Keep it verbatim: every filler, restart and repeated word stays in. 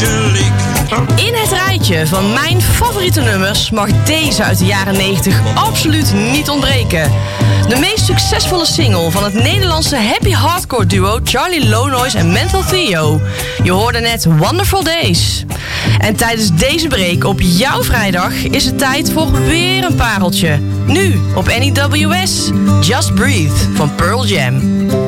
In het rijtje van mijn favoriete nummers mag deze uit de jaren negentig absoluut niet ontbreken. De meest succesvolle single van het Nederlandse happy hardcore duo Charlie Lonois en Mental Theo. Je hoorde net Wonderful Days. En tijdens deze break op jouw vrijdag is het tijd voor weer een pareltje. Nu op N E W S, Just Breathe van Pearl Jam.